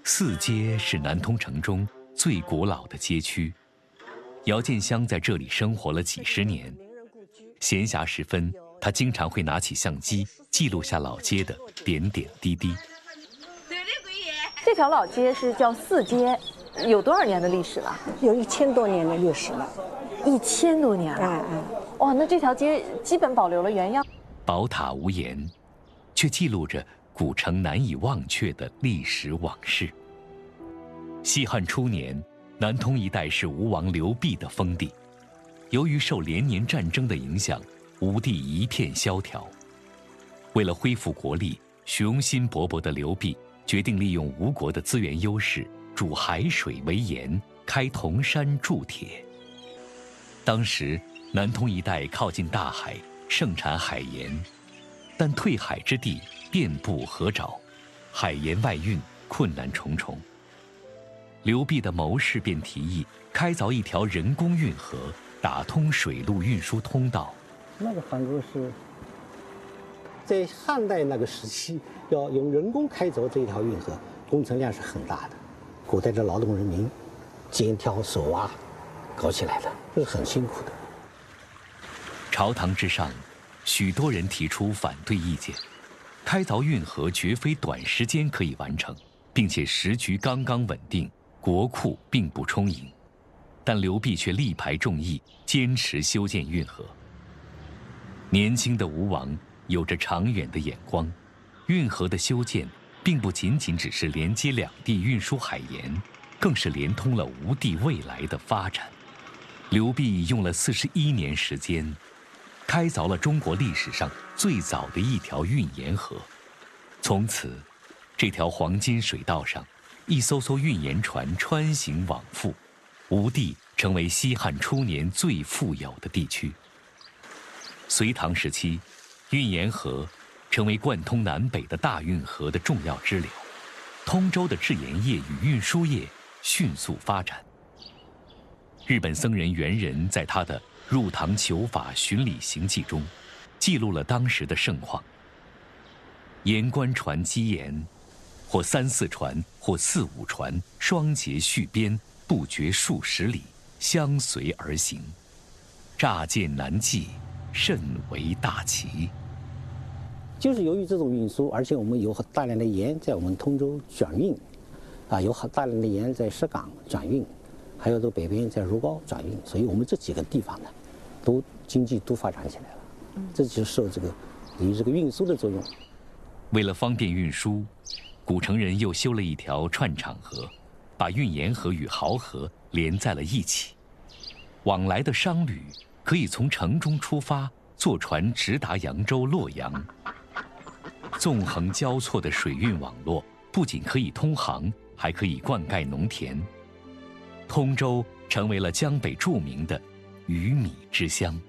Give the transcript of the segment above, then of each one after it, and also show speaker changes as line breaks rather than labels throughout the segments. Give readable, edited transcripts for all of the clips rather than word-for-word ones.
四街是南通城中最古老的街区，姚建湘在这里生活了几十年。闲暇时分，他经常会拿起相机记录下老街的点点滴滴。
这条老街是叫四街，有多少年的历史了？
有1000多年的历史了。
1000多年了。哇，那这条街基本保留了原样。
宝塔无言，却记录着古城难以忘却的历史往事。西汉初年，南通一带是吴王刘濞的封地，由于受连年战争的影响，吴地一片萧条。为了恢复国力，雄心勃勃的刘濞决定利用吴国的资源优势，筑海水为盐，开铜山铸铁。当时南通一带靠近大海，盛产海盐，但退海之地遍布河沼，海盐外运困难重重。刘濞的谋士便提议开凿一条人工运河，打通水陆运输通道。
那个韩国是在汉代那个时期，要用人工开凿这条运河，工程量是很大的。古代的劳动人民肩挑手挖搞起来的，这是很辛苦的。
朝堂之上，许多人提出反对意见。开凿运河绝非短时间可以完成，并且时局刚刚稳定，国库并不充盈。但刘濞却力排众议，坚持修建运河。年轻的吴王有着长远的眼光，运河的修建并不仅仅只是连接两地运输海盐，更是连通了吴地未来的发展。刘濞用了41年时间，开凿了中国历史上最早的一条运盐河。从此，这条黄金水道上，一艘艘运盐船穿行往复，吴地成为西汉初年最富有的地区。隋唐时期，运盐河成为贯通南北的大运河的重要支流，通州的制盐业与运输业迅速发展。日本僧人元仁在他的《入唐求法巡礼行记》中，记录了当时的盛况。盐官船积盐，或3、4船，或4、5船，双节续边，不绝数十里，相随而行，乍见难计，甚为大奇。
就是由于这种运输，而且我们有大量的盐在我们通州转运，有大量的盐在石岗转运，还有这北边在如皋转运，所以我们这几个地方呢，经济都发展起来了。这就受由于这个运输的作用。
为了方便运输，古城人又修了一条串场河，把运盐河与濠河连在了一起。往来的商旅可以从城中出发，坐船直达扬州、洛阳。纵横交错的水运网络不仅可以通航，还可以灌溉农田。通州成为了江北著名的鱼米之乡。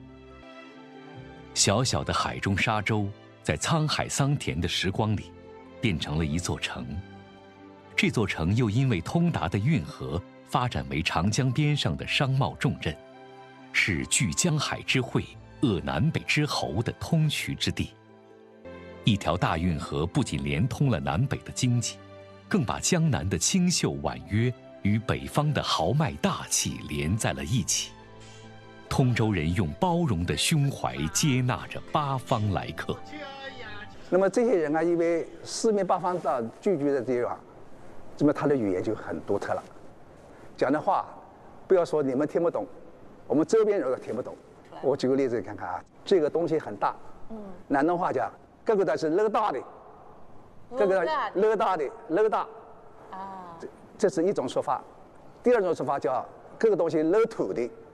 小小的海中沙洲，在沧海桑田的时光里，变成了一座城。这座城又因为通达的运河，发展为长江边上的商贸重镇，是聚江海之汇、扼南北之喉的通衢之地。一条大运河不仅连通了南北的经济，更把江南的清秀婉约与北方的豪迈大气连在了一起。通州人用包容的胸怀接纳着八方来客。
那么这些人啊，因为四面八方的聚居的地方，那么他的语言就很独特了，讲的话不要说你们听不懂，我们周边人都听不懂。我举个例子看看啊，这个东西很大，南通话讲这个的是勒大的，这个勒大的勒大，这是一种说法。第二种说法叫这个东西勒土的，